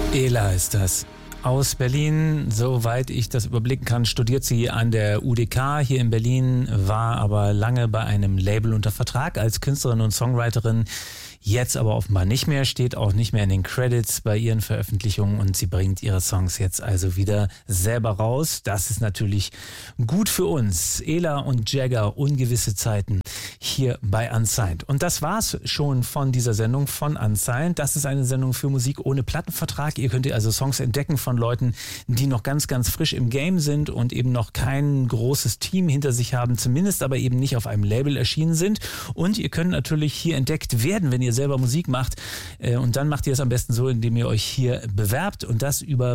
Ela ist das. Aus Berlin, soweit ich das überblicken kann, studiert sie an der UDK hier in Berlin, war aber lange bei einem Label unter Vertrag als Künstlerin und Songwriterin. Jetzt aber offenbar nicht mehr, steht auch nicht mehr in den Credits bei ihren Veröffentlichungen und sie bringt ihre Songs jetzt also wieder selber raus. Das ist natürlich gut für uns. Ela und Jagger, ungewisse Zeiten hier bei Unsigned. Und das war's schon von dieser Sendung von Unsigned. Das ist eine Sendung für Musik ohne Plattenvertrag. Ihr könnt also Songs entdecken von Leuten, die noch ganz, ganz frisch im Game sind und eben noch kein großes Team hinter sich haben, zumindest aber eben nicht auf einem Label erschienen sind. Und ihr könnt natürlich hier entdeckt werden, wenn ihr selber Musik macht. Und dann macht ihr es am besten so, indem ihr euch hier bewerbt und das über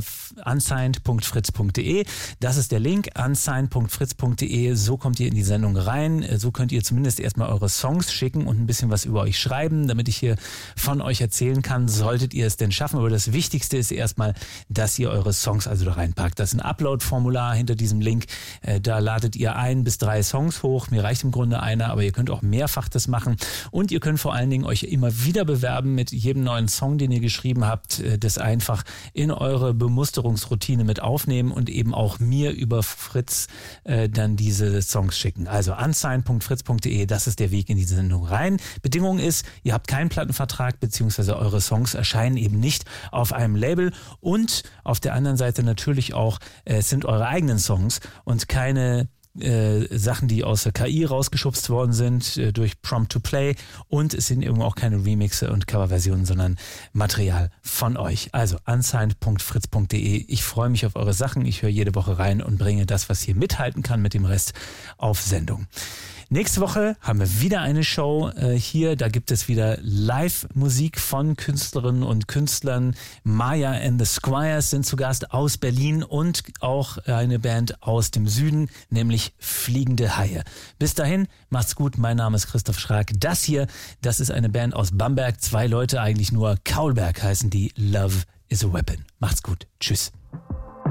unsigned.fritz.de. Das ist der Link, unsigned.fritz.de. So kommt ihr in die Sendung rein. So könnt ihr zumindest erstmal eure Songs schicken und ein bisschen was über euch schreiben, damit ich hier von euch erzählen kann, solltet ihr es denn schaffen. Aber das Wichtigste ist erstmal, dass ihr eure Songs also da reinpackt. Das ist ein Upload-Formular hinter diesem Link. Da ladet ihr 1 bis 3 Songs hoch. Mir reicht im Grunde einer, aber ihr könnt auch mehrfach das machen. Und ihr könnt vor allen Dingen euch immer wieder bewerben mit jedem neuen Song, den ihr geschrieben habt, das einfach in eure Bemusterungsroutine mit aufnehmen und eben auch mir über Fritz dann diese Songs schicken. Also unsigned.fritz.de, das ist der Weg in diese Sendung rein. Bedingung ist, ihr habt keinen Plattenvertrag, beziehungsweise eure Songs erscheinen eben nicht auf einem Label und auf der anderen Seite natürlich auch, es sind eure eigenen Songs und keine Sachen, die aus der KI rausgeschubst worden sind durch Prompt to Play und es sind irgendwo auch keine Remixe und Coverversionen, sondern Material von euch. Also unsigned.fritz.de. Ich freue mich auf eure Sachen. Ich höre jede Woche rein und bringe das, was hier mithalten kann mit dem Rest, auf Sendung. Nächste Woche haben wir wieder eine Show hier. Da gibt es wieder Live-Musik von Künstlerinnen und Künstlern. Maya and the Squires sind zu Gast aus Berlin und auch eine Band aus dem Süden, nämlich Fliegende Haie. Bis dahin, macht's gut. Mein Name ist Christoph Schrag. Das ist eine Band aus Bamberg. 2 Leute, eigentlich nur Kaulberg heißen die. Love is a Weapon. Macht's gut. Tschüss.